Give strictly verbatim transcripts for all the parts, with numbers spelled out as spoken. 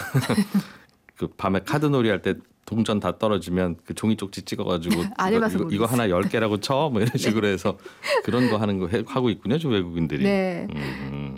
그 밤에 카드놀이 할 때 동전 다 떨어지면 그 종이 쪽지 찍어가지고 안 이거, 해봐서 이거, 이거 하나 열 개라고 쳐 뭐 이런 식으로 네. 해서 그런 거 하는 거 해, 하고 있군요, 저 외국인들이. 네. 음, 음.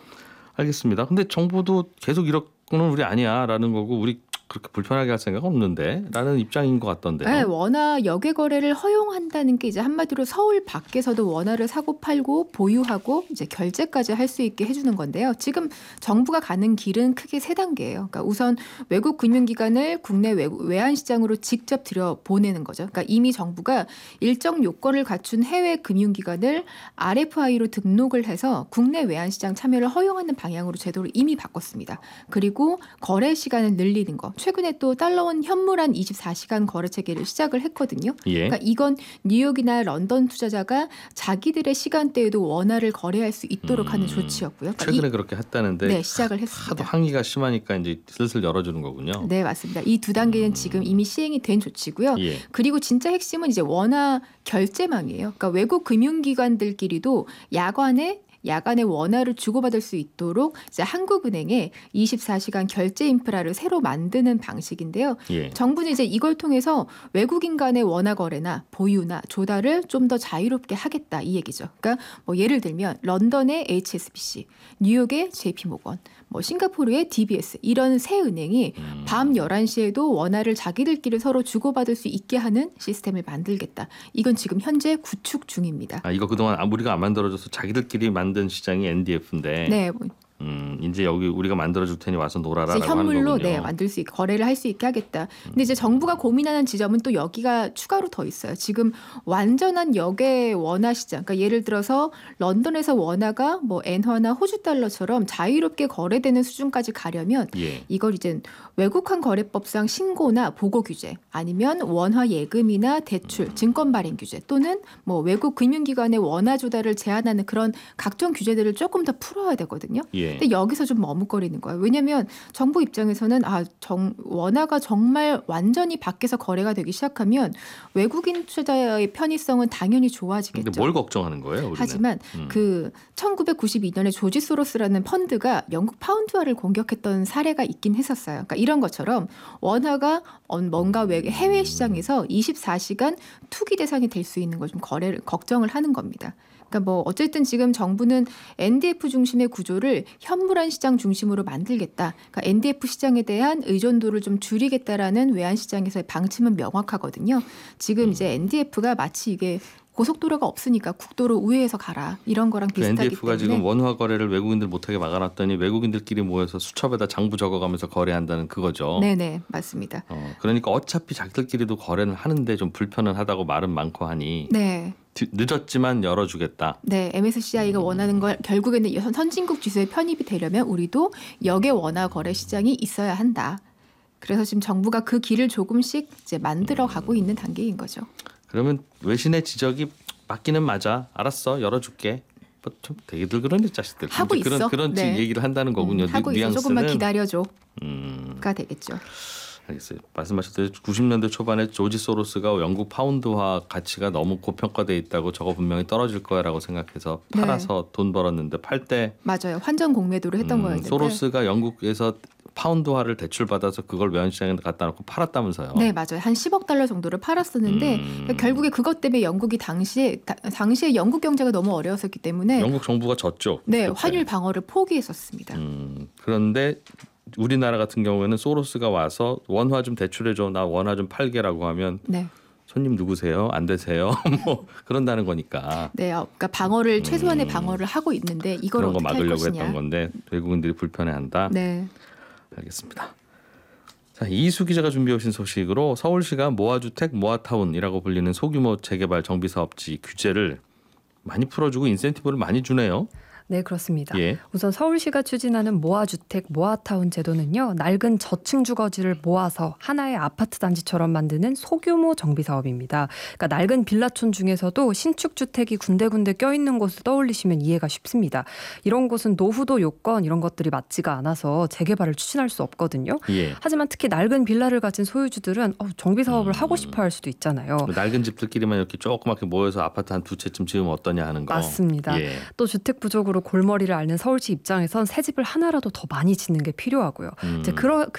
알겠습니다. 근데 정부도 계속 이렇게는 우리 아니야라는 거고 우리 그렇게 불편하게 할 생각 없는데 라는 입장인 것 같던데요. 네, 원화 역외 거래를 허용한다는 게 이제 한마디로 서울 밖에서도 원화를 사고 팔고 보유하고 이제 결제까지 할 수 있게 해주는 건데요. 지금 정부가 가는 길은 크게 세 단계예요. 그러니까 우선 외국 금융기관을 국내 외국, 외환시장으로 직접 들여 보내는 거죠. 그러니까 이미 정부가 일정 요건을 갖춘 해외 금융기관을 알에프아이로 등록을 해서 국내 외환시장 참여를 허용하는 방향으로 제도를 이미 바꿨습니다. 그리고 거래 시간을 늘리는 거. 최근에 또 달러원 현물한 이십사 시간 거래 체계를 시작을 했거든요. 예. 그러니까 이건 뉴욕이나 런던 투자자가 자기들의 시간대에도 원화를 거래할 수 있도록 음, 하는 조치였고요. 그러니까 최근에 이, 그렇게 했다는데 네, 시작을 했습니다. 하도 항의가 심하니까 이제 슬슬 열어주는 거군요. 네, 맞습니다. 이 두 단계는 지금 이미 시행이 된 조치고요. 예. 그리고 진짜 핵심은 이제 원화 결제망이에요. 그러니까 외국 금융기관들끼리도 야간에 야간에 원화를 주고받을 수 있도록 이제 한국은행에 이십사 시간 결제 인프라를 새로 만드는 방식인데요. 예. 정부는 이제 이걸 통해서 외국인 간의 원화 거래나 보유나 조달을 좀 더 자유롭게 하겠다 이 얘기죠. 그러니까 뭐 예를 들면 런던의 에이치에스비씨, 뉴욕의 제이피모건, 뭐 싱가포르의 디비에스 이런 세 은행이 음. 밤 열한 시에도 원화를 자기들끼리 서로 주고받을 수 있게 하는 시스템을 만들겠다. 이건 지금 현재 구축 중입니다. 아, 이거 그동안 우리가 안 만들어줘서 자기들끼리 만든 시장이 엔디에프인데 네, 뭐 음, 이제 여기 우리가 만들어줄 테니 와서 놀아라라고 이제 하는 현물로 거군요. 네, 만들 수 있게 거래를 할 수 있게 하겠다. 근데 이제 정부가 고민하는 지점은 또 여기가 추가로 더 있어요. 지금 완전한 역의 원화 시장. 그러니까 예를 들어서 런던에서 원화가 뭐 엔화나 호주 달러처럼 자유롭게 거래되는 수준까지 가려면 예. 이걸 이제 외국환 거래법상 신고나 보고 규제 아니면 원화 예금이나 대출, 증권 발행 규제 또는 뭐 외국 금융기관의 원화 조달을 제한하는 그런 각종 규제들을 조금 더 풀어야 되거든요. 예. 근데 여기서 좀 머뭇거리는 거예요. 왜냐하면 정부 입장에서는 아, 정, 원화가 정말 완전히 밖에서 거래가 되기 시작하면 외국인 투자자의 편의성은 당연히 좋아지겠죠. 근데 뭘 걱정하는 거예요? 우리는? 하지만 음. 그 천구백구십이 년에 조지 소로스라는 펀드가 영국 파운드화를 공격했던 사례가 있긴 했었어요. 그러니까 이런 것처럼 원화가 뭔가 해외 시장에서 이십사 시간 투기 대상이 될 수 있는 걸 좀 거래를 걱정을 하는 겁니다. 그러니까 뭐 어쨌든 지금 정부는 엔디에프 중심의 구조를 현물한 시장 중심으로 만들겠다. 그러니까 엔디에프 시장에 대한 의존도를 좀 줄이겠다라는 외환 시장에서의 방침은 명확하거든요. 지금 이제 엔디에프가 마치 이게 고속도로가 없으니까 국도로 우회해서 가라 이런 거랑 그 비슷하기 엔디에프가 때문에 지금 원화 거래를 외국인들 못하게 막아놨더니 외국인들끼리 모여서 수첩에다 장부 적어가면서 거래한다는 그거죠. 네네 맞습니다. 어, 그러니까 어차피 자기들끼리도 거래는 하는데 좀 불편은 하다고 말은 많고 하니 네. 뒤, 늦었지만 열어주겠다. 네, 엠에스시아이가 원하는 걸 결국에는 선진국 지수에 편입이 되려면 우리도 역의 원화 거래 시장이 있어야 한다. 그래서 지금 정부가 그 길을 조금씩 이제 만들어가고 있는 단계인 거죠. 그러면 외신의 지적이 맞기는 맞아. 알았어, 열어줄게. 뭐 좀 되게들 그러네 자식들. 하고 그런 있어. 그런 네. 얘기를 한다는 거군요. 음, 하고 있어. 뉘앙스는. 조금만 기다려줘가 음, 되겠죠. 알겠어요. 말씀하셨듯이 구십 년대 초반에 조지 소로스가 영국 파운드화 가치가 너무 고평가돼 있다고 저거 분명히 떨어질 거야라고 생각해서 팔아서 네. 돈 벌었는데 팔 때 맞아요. 환전 공매도를 했던 음, 거였는데 소로스가 영국에서 파운드화를 대출받아서 그걸 외환시장에 갖다 놓고 팔았다면서요. 네, 맞아요. 한 십억 달러 정도를 팔았었는데 음. 결국에 그것 때문에 영국이 당시에 다, 당시에 영국 경제가 너무 어려웠었기 때문에 영국 정부가 졌죠. 네, 그때. 환율 방어를 포기했었습니다. 음, 그런데 우리나라 같은 경우에는 소로스가 와서 원화 좀 대출해줘, 나 원화 좀 팔게라고 하면 네. 손님 누구세요? 안 되세요? 뭐 그런다는 거니까. 네, 그러니까 방어를 음. 최소한의 방어를 하고 있는데 이걸 그런 거 어떻게 할 막으려고 것이냐. 했던 건데 외국인들이 불편해한다. 네. 알겠습니다. 자, 이수 기자가 준비해 오신 소식으로 서울시가 모아주택 모아타운이라고 불리는 소규모 재개발 정비사업지 규제를 많이 풀어주고 인센티브를 많이 주네요. 네, 그렇습니다. 예. 우선 서울시가 추진하는 모아주택, 모아타운 제도는요. 낡은 저층 주거지를 모아서 하나의 아파트 단지처럼 만드는 소규모 정비 사업입니다. 그러니까 낡은 빌라촌 중에서도 신축 주택이 군데군데 껴있는 곳을 떠올리시면 이해가 쉽습니다. 이런 곳은 노후도 요건 이런 것들이 맞지가 않아서 재개발을 추진할 수 없거든요. 예. 하지만 특히 낡은 빌라를 가진 소유주들은 어, 정비 사업을 음. 하고 싶어 할 수도 있잖아요. 낡은 집들끼리만 이렇게 조그맣게 모여서 아파트 한 두 채쯤 지으면 어떠냐 하는 거. 맞습니다. 예. 또 주택 부족으로 골머리를 앓는 서울시 입장에선 새 집을 하나라도 더 많이 짓는 게 필요하고요. 음. 이제 그러,